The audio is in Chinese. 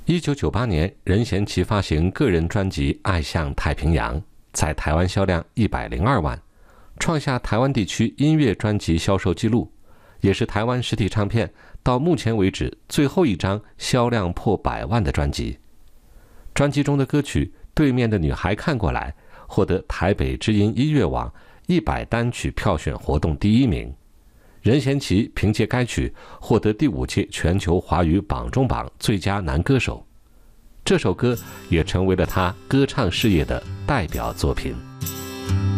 1998年，任贤齐发行个人专辑《爱向太平洋》，在台湾销量102万，创下台湾地区音乐专辑销售纪录，也是台湾实体唱片到目前为止最后一张销量破100万的专辑。专辑中的歌曲《对面的女孩看过来》获得台北知音音乐网100单曲票选活动第1名。任贤齐凭借该曲获得第5届全球华语榜中榜最佳男歌手，这首歌也成为了他歌唱事业的代表作品。